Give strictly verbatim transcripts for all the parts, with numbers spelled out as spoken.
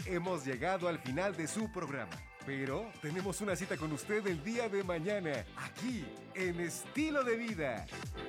hemos llegado al final de su programa. Pero tenemos una cita con usted el día de mañana, aquí, en Estilo de Vida.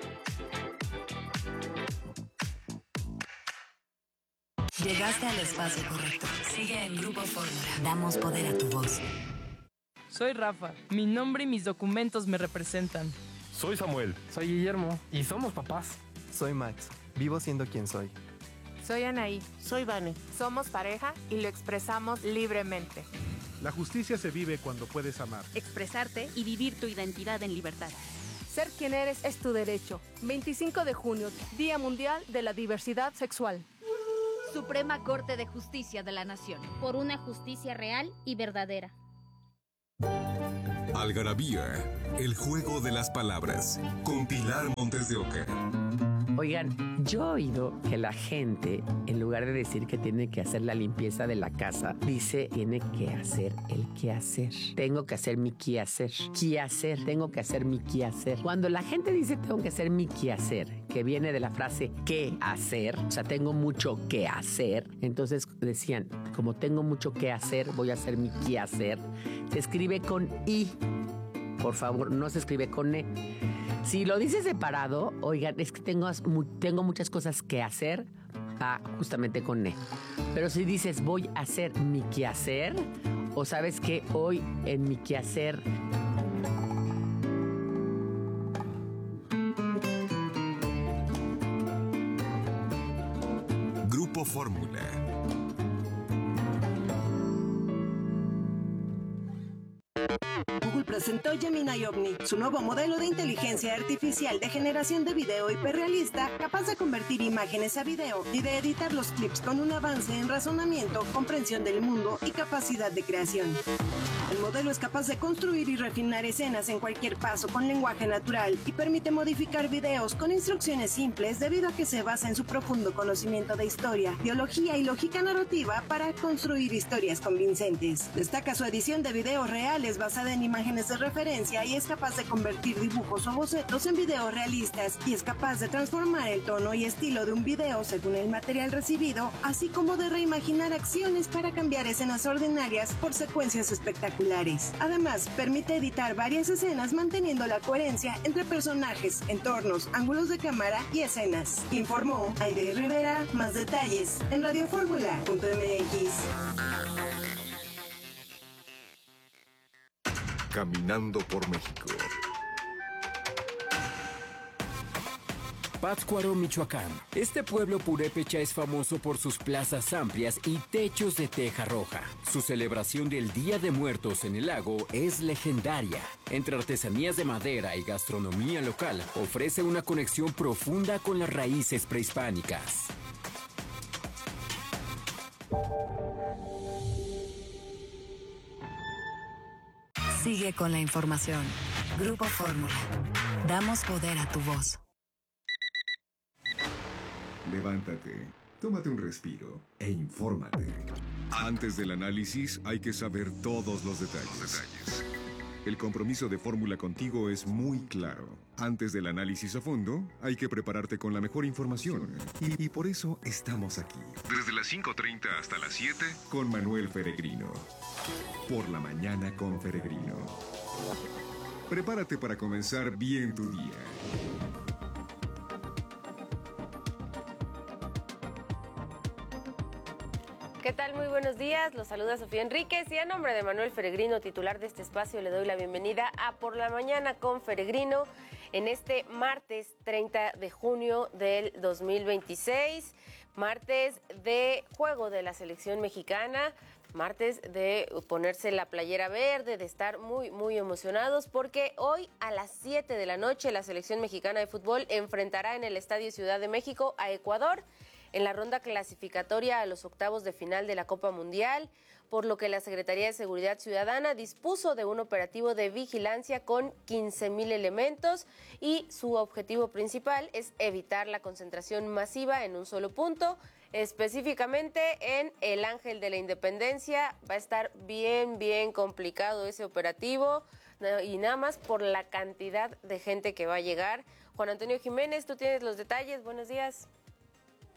Llegaste al espacio correcto. Sigue en Grupo Fórmula. Damos poder a tu voz. Soy Rafa. Mi nombre y mis documentos me representan. Soy Samuel. Soy Guillermo. Y somos papás. Soy Max. Vivo siendo quien soy. Soy Anaí. Soy Vane. Somos pareja y lo expresamos libremente. La justicia se vive cuando puedes amar, expresarte y vivir tu identidad en libertad. Ser quien eres es tu derecho. veinticinco de junio, Día Mundial de la Diversidad Sexual. Suprema Corte de Justicia de la Nación. Por una justicia real y verdadera. Algarabía, el juego de las palabras, con Pilar Montes de Oca. Oigan, yo he oído que la gente, en lugar de decir que tiene que hacer la limpieza de la casa, dice tiene que hacer el quehacer. Tengo que hacer mi quehacer. Quehacer, tengo que hacer mi quehacer. Cuando la gente dice tengo que hacer mi quehacer, que viene de la frase qué hacer, o sea, tengo mucho que hacer, entonces decían, como tengo mucho que hacer, voy a hacer mi quehacer. Se escribe con I, por favor, no se escribe con E. Si lo dices separado, oigan, es que tengo, tengo muchas cosas que hacer, va justamente con E. Pero si dices voy a hacer mi quehacer, o sabes que hoy en mi quehacer Grupo Fórmula. Google presentó Gemini Omni, su nuevo modelo de inteligencia artificial de generación de video hiperrealista, capaz de convertir imágenes a video y de editar los clips con un avance en razonamiento, comprensión del mundo y capacidad de creación. El modelo es capaz de construir y refinar escenas en cualquier paso con lenguaje natural y permite modificar videos con instrucciones simples debido a que se basa en su profundo conocimiento de historia, biología y lógica narrativa para construir historias convincentes. Destaca su edición de videos reales basada en imágenes de referencia y es capaz de convertir dibujos o bocetos en videos realistas y es capaz de transformar el tono y estilo de un video según el material recibido, así como de reimaginar acciones para cambiar escenas ordinarias por secuencias espectaculares. Además, permite editar varias escenas manteniendo la coherencia entre personajes, entornos, ángulos de cámara y escenas. Informó Aide Rivera. Más detalles en radio fórmula punto m x. Caminando por México. Pátzcuaro, Michoacán. Este pueblo purépecha es famoso por sus plazas amplias y techos de teja roja. Su celebración del Día de Muertos en el lago es legendaria. Entre artesanías de madera y gastronomía local, ofrece una conexión profunda con las raíces prehispánicas. Sigue con la información. Grupo Fórmula. Damos poder a tu voz. Levántate, tómate un respiro e infórmate. Antes del análisis hay que saber todos los detalles. El compromiso de Fórmula contigo es muy claro. Antes del análisis a fondo, hay que prepararte con la mejor información. Y, y por eso estamos aquí. Desde las cinco treinta hasta las siete, con Manuel Feregrino. Por la mañana con Feregrino. Prepárate para comenzar bien tu día. ¿Qué tal? Muy buenos días, los saluda Sofía Enríquez y a nombre de Manuel Feregrino, titular de este espacio, le doy la bienvenida a Por la Mañana con Feregrino en este martes treinta de junio del dos mil veintiséis, martes de juego de la selección mexicana, martes de ponerse la playera verde, de estar muy, muy emocionados porque hoy a las siete de la noche la selección mexicana de fútbol enfrentará en el Estadio Ciudad de México a Ecuador en la ronda clasificatoria a los octavos de final de la Copa Mundial, por lo que la Secretaría de Seguridad Ciudadana dispuso de un operativo de vigilancia con quince mil elementos y su objetivo principal es evitar la concentración masiva en un solo punto, específicamente en el Ángel de la Independencia. Va a estar bien, bien complicado ese operativo y nada más por la cantidad de gente que va a llegar. Juan Antonio Jiménez, tú tienes los detalles, buenos días.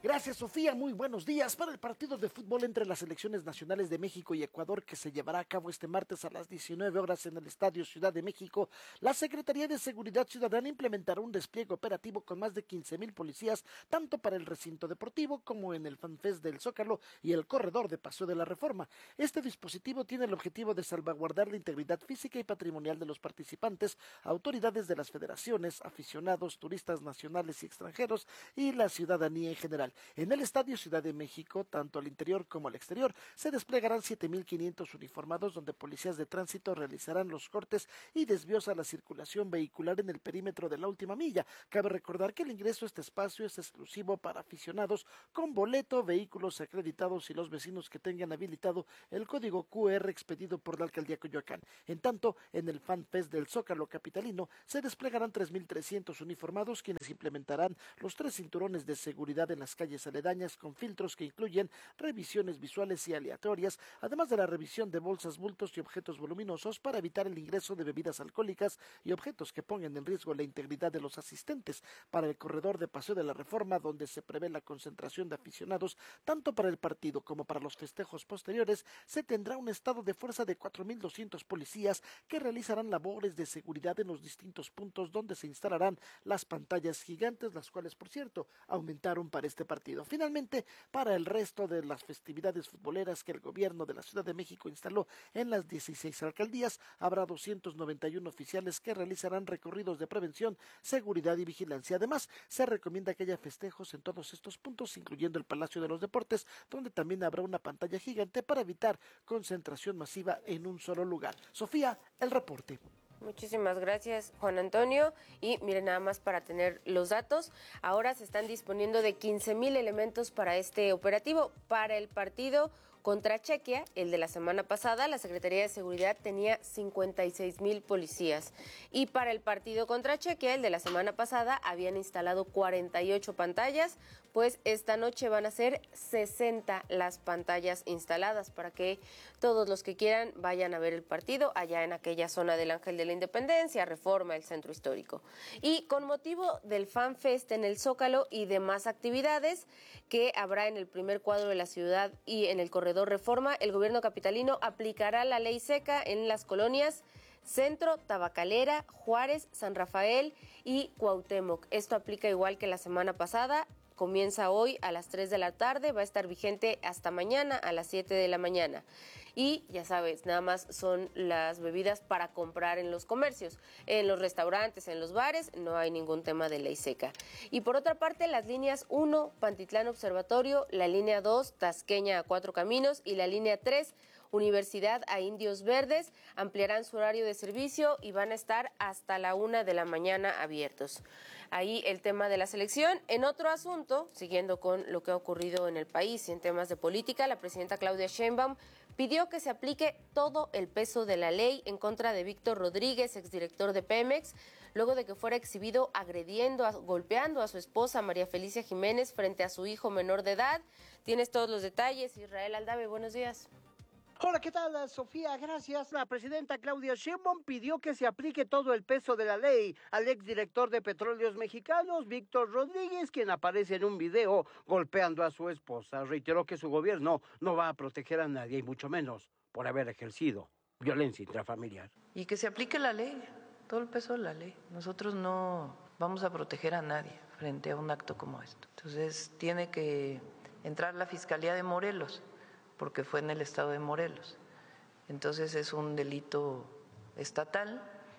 Gracias, Sofía. Muy buenos días. Para el partido de fútbol entre las selecciones nacionales de México y Ecuador, que se llevará a cabo este martes a las diecinueve horas en el Estadio Ciudad de México, la Secretaría de Seguridad Ciudadana implementará un despliegue operativo con más de quince mil policías, tanto para el recinto deportivo como en el FanFest del Zócalo y el corredor de Paseo de la Reforma. Este dispositivo tiene el objetivo de salvaguardar la integridad física y patrimonial de los participantes, autoridades de las federaciones, aficionados, turistas nacionales y extranjeros y la ciudadanía en general. En el Estadio Ciudad de México, tanto al interior como al exterior, se desplegarán siete mil quinientos uniformados, donde policías de tránsito realizarán los cortes y desvíos a la circulación vehicular en el perímetro de la última milla. Cabe recordar que el ingreso a este espacio es exclusivo para aficionados con boleto, vehículos acreditados y los vecinos que tengan habilitado el código cu erre expedido por la Alcaldía Coyoacán. En tanto, en el FanFest del Zócalo capitalino se desplegarán tres mil trescientos uniformados, quienes implementarán los tres cinturones de seguridad en las calles aledañas con filtros que incluyen revisiones visuales y aleatorias, además de la revisión de bolsas, bultos y objetos voluminosos para evitar el ingreso de bebidas alcohólicas y objetos que pongan en riesgo la integridad de los asistentes. Para el corredor de Paseo de la Reforma, donde se prevé la concentración de aficionados tanto para el partido como para los festejos posteriores, se tendrá un estado de fuerza de cuatro mil doscientos policías que realizarán labores de seguridad en los distintos puntos donde se instalarán las pantallas gigantes, las cuales, por cierto, aumentaron para este partido. Finalmente, para el resto de las festividades futboleras que el gobierno de la Ciudad de México instaló en las dieciséis alcaldías, habrá doscientos noventa y uno oficiales que realizarán recorridos de prevención, seguridad y vigilancia. Además, se recomienda que haya festejos en todos estos puntos, incluyendo el Palacio de los Deportes, donde también habrá una pantalla gigante para evitar concentración masiva en un solo lugar. Sofía, el reporte. Muchísimas gracias, Juan Antonio. Y miren, nada más para tener los datos, ahora se están disponiendo de quince mil elementos para este operativo. Para el partido contra Chequia, el de la semana pasada, la Secretaría de Seguridad tenía cincuenta y seis mil policías. Y para el partido contra Chequia, el de la semana pasada, habían instalado cuarenta y ocho pantallas, pues esta noche van a ser sesenta las pantallas instaladas para que todos los que quieran vayan a ver el partido allá en aquella zona del Ángel de la Independencia, Reforma, el Centro Histórico. Y con motivo del FanFest en el Zócalo y demás actividades que habrá en el primer cuadro de la ciudad y en el corredor Reforma, el gobierno capitalino aplicará la ley seca en las colonias Centro, Tabacalera, Juárez, San Rafael y Cuauhtémoc. Esto aplica igual que la semana pasada. Comienza hoy a las tres de la tarde, va a estar vigente hasta mañana a las siete de la mañana. Y ya sabes, nada más son las bebidas para comprar en los comercios. En los restaurantes, en los bares, no hay ningún tema de ley seca. Y por otra parte, las líneas uno, Pantitlán Observatorio, la línea dos, Tasqueña a Cuatro Caminos y la línea tres, Universidad a Indios Verdes, ampliarán su horario de servicio y van a estar hasta la una de la mañana abiertos. Ahí el tema de la selección. En otro asunto, siguiendo con lo que ha ocurrido en el país y en temas de política, la presidenta Claudia Sheinbaum pidió que se aplique todo el peso de la ley en contra de Víctor Rodríguez, exdirector de Pemex, luego de que fuera exhibido agrediendo, golpeando a su esposa María Felicia Jiménez frente a su hijo menor de edad. Tienes todos los detalles. Israel Aldave, buenos días. Hola, ¿qué tal, Sofía? Gracias. La presidenta Claudia Sheinbaum pidió que se aplique todo el peso de la ley al exdirector de Petróleos Mexicanos, Víctor Rodríguez, quien aparece en un video golpeando a su esposa. Reiteró que su gobierno no va a proteger a nadie, y mucho menos por haber ejercido violencia intrafamiliar. Y que se aplique la ley, todo el peso de la ley. Nosotros no vamos a proteger a nadie frente a un acto como esto. Entonces tiene que entrar la Fiscalía de Morelos, porque fue en el estado de Morelos. Entonces es un delito estatal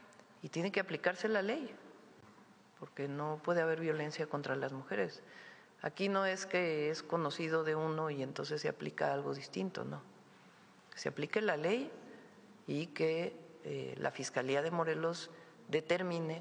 y tiene que aplicarse la ley, porque no puede haber violencia contra las mujeres. Aquí no es que es conocido de uno y entonces se aplica algo distinto, no. Que se aplique la ley y que eh, la Fiscalía de Morelos determine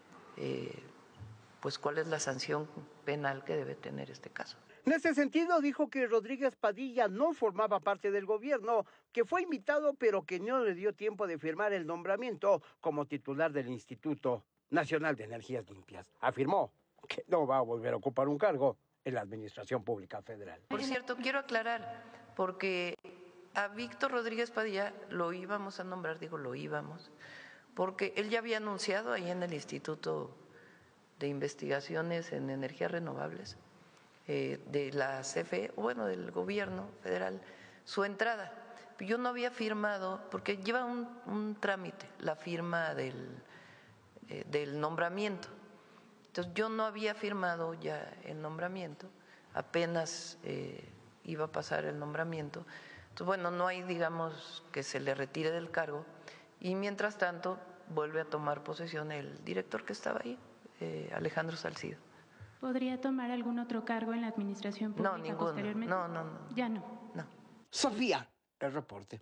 eh, pues cuál es la sanción penal que debe tener este caso. En ese sentido, dijo que Rodríguez Padilla no formaba parte del gobierno, que fue invitado pero que no le dio tiempo de firmar el nombramiento como titular del Instituto Nacional de Energías Limpias. Afirmó que no va a volver a ocupar un cargo en la Administración Pública Federal. Por cierto, quiero aclarar, porque a Víctor Rodríguez Padilla lo íbamos a nombrar, digo lo íbamos, porque él ya había anunciado ahí en el Instituto de Investigaciones en Energías Renovables eh, de la C F E, bueno, del gobierno federal, su entrada. Yo no había firmado, porque lleva un, un trámite, la firma del, eh, del nombramiento. Entonces yo no había firmado ya el nombramiento, apenas eh, iba a pasar el nombramiento. Entonces, bueno, no hay, digamos, que se le retire del cargo y mientras tanto vuelve a tomar posesión el director que estaba ahí, eh, Alejandro Salcido. ¿Podría tomar algún otro cargo en la administración pública no, ninguno. posteriormente? No, no, no. Ya no. No. Sofía, el reporte.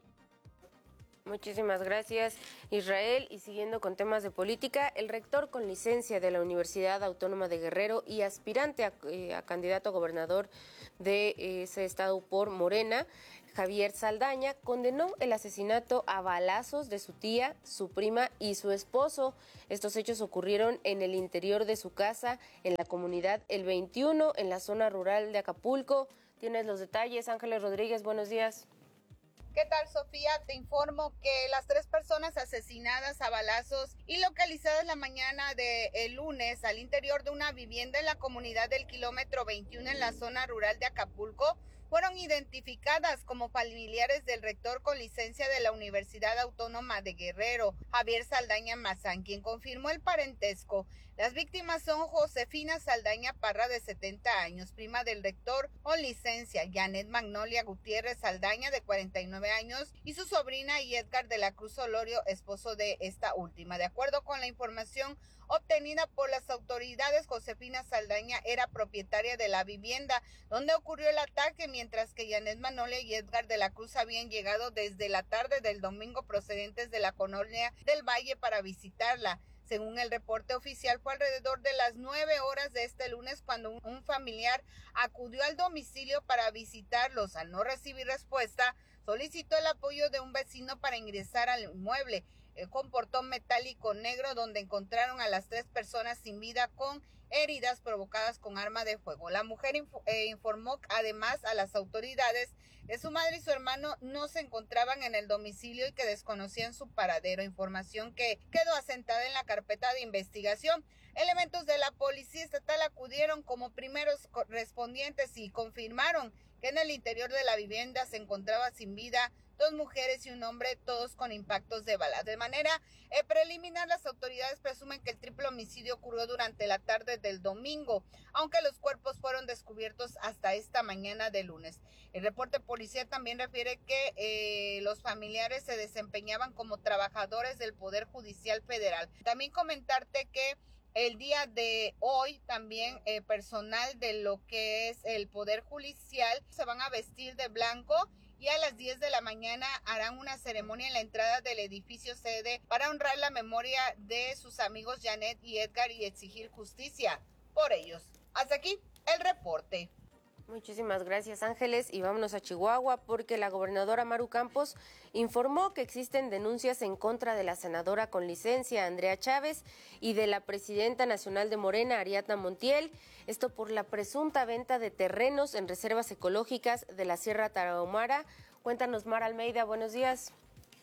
Muchísimas gracias, Israel. Y siguiendo con temas de política, el rector con licencia de la Universidad Autónoma de Guerrero y aspirante a, eh, a candidato a gobernador de ese estado por Morena, Javier Saldaña, condenó el asesinato a balazos de su tía, su prima y su esposo. Estos hechos ocurrieron en el interior de su casa, en la comunidad El veintiuno, en la zona rural de Acapulco. Tienes los detalles, Ángeles Rodríguez, buenos días. ¿Qué tal, Sofía? Te informo que las tres personas asesinadas a balazos y localizadas la mañana del lunes al interior de una vivienda en la comunidad del kilómetro veintiuno en la zona rural de Acapulco fueron identificadas como familiares del rector con licencia de la Universidad Autónoma de Guerrero, Javier Saldaña Mazán, quien confirmó el parentesco. Las víctimas son Josefina Saldaña Parra, de setenta años, prima del rector con licencia, Janet Magnolia Gutiérrez Saldaña, de cuarenta y nueve años, y su sobrina y Edgar de la Cruz Olorio, esposo de esta última. De acuerdo con la información obtenida por las autoridades, Josefina Saldaña era propietaria de la vivienda donde ocurrió el ataque, mientras que Janet Magnolia y Edgar de la Cruz habían llegado desde la tarde del domingo procedentes de la colonia del Valle para visitarla. Según el reporte oficial, fue alrededor de las nueve horas de este lunes cuando un familiar acudió al domicilio para visitarlos. Al no recibir respuesta, solicitó el apoyo de un vecino para ingresar al inmueble, con portón metálico negro, donde encontraron a las tres personas sin vida con heridas provocadas con arma de fuego. La mujer inf- eh, informó además a las autoridades que su madre y su hermano no se encontraban en el domicilio y que desconocían su paradero, información que quedó asentada en la carpeta de investigación. Elementos de la Policía Estatal acudieron como primeros respondientes y confirmaron que en el interior de la vivienda se encontraba sin vida dos mujeres y un hombre, todos con impactos de bala. De manera eh, preliminar, las autoridades presumen que el triple homicidio ocurrió durante la tarde del domingo, aunque los cuerpos fueron descubiertos hasta esta mañana de lunes. El reporte policial también refiere que eh, los familiares se desempeñaban como trabajadores del Poder Judicial Federal. También comentarte que el día de hoy también eh, personal de lo que es el Poder Judicial se van a vestir de blanco y a las diez de la mañana harán una ceremonia en la entrada del edificio sede para honrar la memoria de sus amigos Janet y Edgar y exigir justicia por ellos. Hasta aquí el reporte. Muchísimas gracias, Ángeles, y vámonos a Chihuahua porque la gobernadora Maru Campos informó que existen denuncias en contra de la senadora con licencia Andrea Chávez y de la presidenta nacional de Morena, Ariadna Montiel, esto por la presunta venta de terrenos en reservas ecológicas de la Sierra Tarahumara. Cuéntanos, Mara Almeida, buenos días.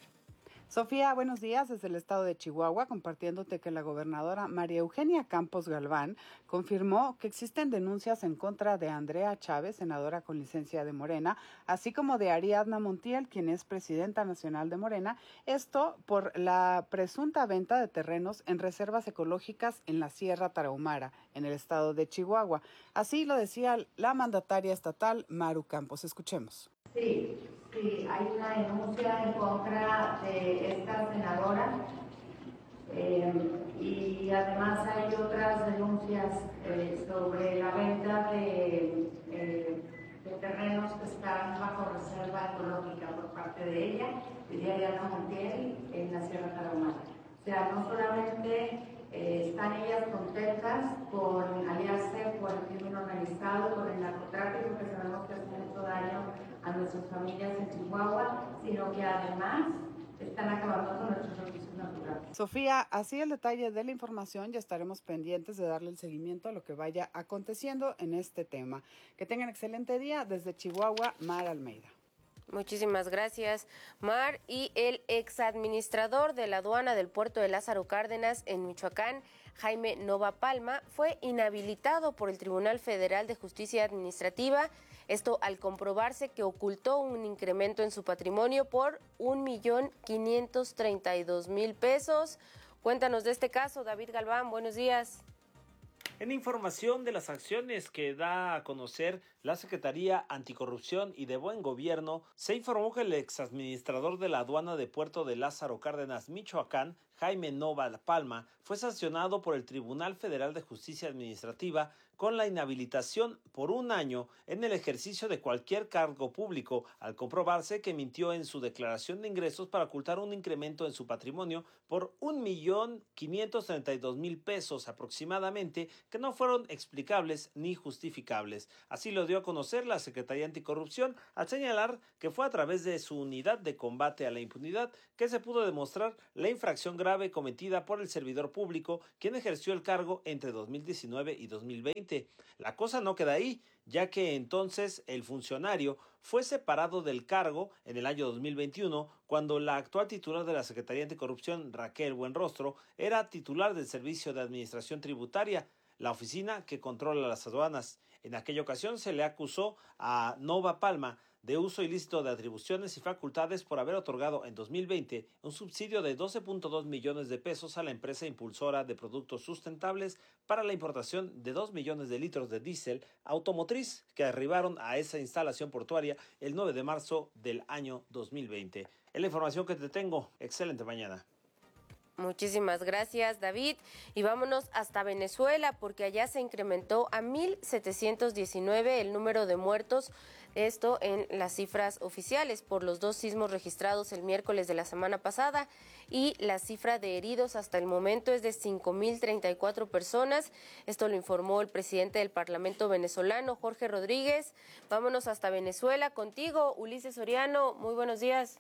Sofía, buenos días desde el estado de Chihuahua, compartiéndote que la gobernadora María Eugenia Campos Galván confirmó que existen denuncias en contra de Andrea Chávez, senadora con licencia de Morena, así como de Ariadna Montiel, quien es presidenta nacional de Morena, esto por la presunta venta de terrenos en reservas ecológicas en la Sierra Tarahumara, en el estado de Chihuahua. Así lo decía la mandataria estatal Maru Campos. Escuchemos. Sí, sí, hay una denuncia en contra de esta senadora eh, y además hay otras denuncias eh, sobre la venta de, eh, de terrenos que están bajo reserva ecológica por parte de ella y de Ariadna Montiel en la Sierra Tarahumara. O sea, no solamente eh, están ellas contentas con aliarse con el crimen organizado, con el narcotráfico, que sabemos que hace mucho daño a nuestras familias en Chihuahua, sino que además están acabando con nuestros recursos naturales. Sofía, así el detalle de la información, ya estaremos pendientes de darle el seguimiento a lo que vaya aconteciendo en este tema. Que tengan excelente día desde Chihuahua, Mara Almeida. Muchísimas gracias, Mar. Y el exadministrador de la aduana del puerto de Lázaro Cárdenas en Michoacán, Jaime Nova Palma, fue inhabilitado por el Tribunal Federal de Justicia Administrativa. Esto al comprobarse que ocultó un incremento en su patrimonio por un millón quinientos treinta y dos mil pesos. Cuéntanos de este caso, David Galván. Buenos días. En información de las acciones que da a conocer la Secretaría Anticorrupción y de Buen Gobierno, se informó que el exadministrador de la aduana de Puerto de Lázaro Cárdenas, Michoacán, Jaime Nova Palma, fue sancionado por el Tribunal Federal de Justicia Administrativa con la inhabilitación por un año en el ejercicio de cualquier cargo público, al comprobarse que mintió en su declaración de ingresos para ocultar un incremento en su patrimonio por un millón quinientos treinta y dos mil pesos aproximadamente, que no fueron explicables ni justificables. Así lo dio a conocer la Secretaría Anticorrupción al señalar que fue a través de su unidad de combate a la impunidad que se pudo demostrar la infracción grave cometida por el servidor público, quien ejerció el cargo entre dos mil diecinueve y dos mil veinte. La cosa no queda ahí, ya que entonces el funcionario fue separado del cargo en el año dos mil veintiuno, cuando la actual titular de la Secretaría Anticorrupción, Raquel Buenrostro, era titular del Servicio de Administración Tributaria, la oficina que controla las aduanas. En aquella ocasión se le acusó a Nova Palma de uso ilícito de atribuciones y facultades por haber otorgado en dos mil veinte un subsidio de doce punto dos millones de pesos a la empresa impulsora de productos sustentables para la importación de dos millones de litros de diésel automotriz que arribaron a esa instalación portuaria el nueve de marzo del año dos mil veinte. Es la información que te tengo. Excelente mañana. Muchísimas gracias, David. Y vámonos hasta Venezuela, porque allá se incrementó a mil setecientos diecinueve el número de muertos, esto en las cifras oficiales, por los dos sismos registrados el miércoles de la semana pasada, y la cifra de heridos hasta el momento es de cinco mil treinta y cuatro personas. Esto lo informó el presidente del Parlamento venezolano, Jorge Rodríguez. Vámonos hasta Venezuela contigo, Ulises Soriano. Muy buenos días.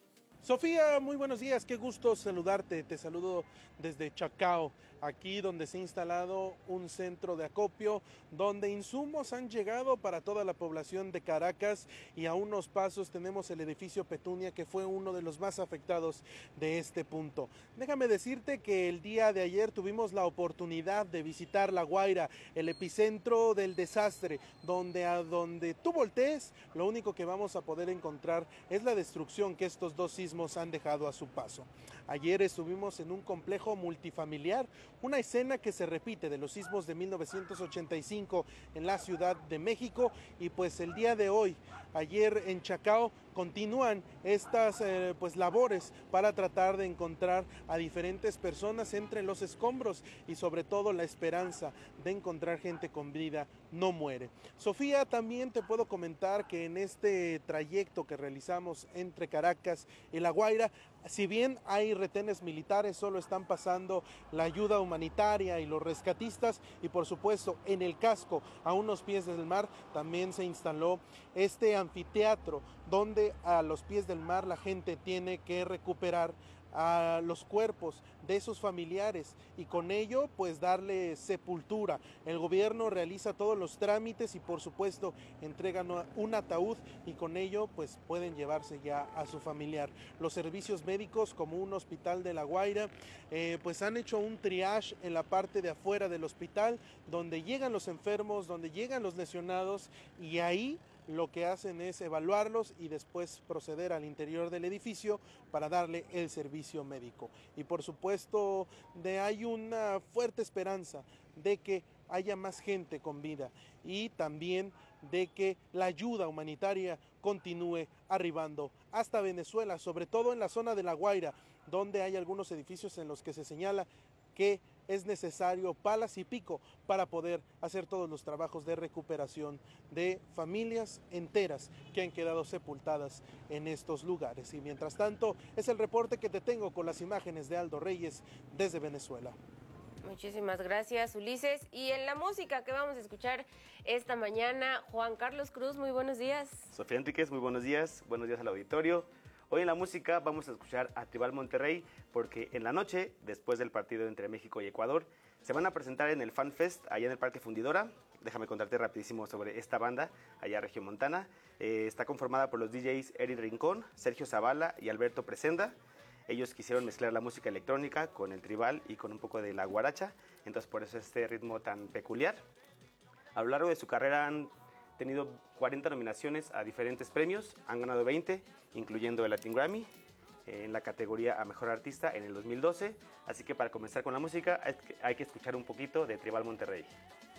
Sofía, muy buenos días, qué gusto saludarte, te saludo desde Chacao, aquí donde se ha instalado un centro de acopio, donde insumos han llegado para toda la población de Caracas, y a unos pasos tenemos el edificio Petunia, que fue uno de los más afectados de este punto. Déjame decirte que el día de ayer tuvimos la oportunidad de visitar La Guaira, el epicentro del desastre, donde a donde tú voltees, lo único que vamos a poder encontrar es la destrucción que estos dos sismos han dejado a su paso. Ayer estuvimos en un complejo multifamiliar, una escena que se repite de los sismos de mil novecientos ochenta y cinco en la Ciudad de México, y pues el día de hoy, ayer en Chacao, continúan estas eh, pues labores para tratar de encontrar a diferentes personas entre los escombros, y sobre todo la esperanza de encontrar gente con vida no muere. Sofía, también te puedo comentar que en este trayecto que realizamos entre Caracas y La Guaira, si bien hay retenes militares, solo están pasando la ayuda humanitaria y los rescatistas, y por supuesto en el casco, a unos pies del mar, también se instaló este anfiteatro donde a los pies del mar la gente tiene que recuperar a los cuerpos de sus familiares y con ello pues darle sepultura. El gobierno realiza todos los trámites y por supuesto entregan un ataúd, y con ello pues pueden llevarse ya a su familiar. Los servicios médicos, como un hospital de La Guaira, eh, pues han hecho un triage en la parte de afuera del hospital, donde llegan los enfermos, donde llegan los lesionados, y ahí lo que hacen es evaluarlos y después proceder al interior del edificio para darle el servicio médico. Y por supuesto de hay una fuerte esperanza de que haya más gente con vida, y también de que la ayuda humanitaria continúe arribando hasta Venezuela, sobre todo en la zona de La Guaira, donde hay algunos edificios en los que se señala que es necesario palas y pico para poder hacer todos los trabajos de recuperación de familias enteras que han quedado sepultadas en estos lugares. Y mientras tanto, es el reporte que te tengo con las imágenes de Aldo Reyes desde Venezuela. Muchísimas gracias, Ulises. Y en la música que vamos a escuchar esta mañana, Juan Carlos Cruz, muy buenos días. Sofía Enríquez, muy buenos días. Buenos días al auditorio. Hoy en la música vamos a escuchar a Tribal Monterrey, porque en la noche, después del partido entre México y Ecuador, se van a presentar en el Fan Fest, allá en el Parque Fundidora. déjame contarte rapidísimo sobre esta banda, allá regiomontana. Eh, está conformada por los D Js Eric Rincón, Sergio Zavala y Alberto Presenda. Ellos quisieron mezclar la música electrónica con el tribal y con un poco de la guaracha, entonces por eso este ritmo tan peculiar. A lo largo de su carrera han tenido cuarenta nominaciones a diferentes premios, han ganado veinte, incluyendo el Latin Grammy, en la categoría a Mejor Artista en el dos mil doce. Así que para comenzar con la música hay que escuchar un poquito de Tribal Monterrey.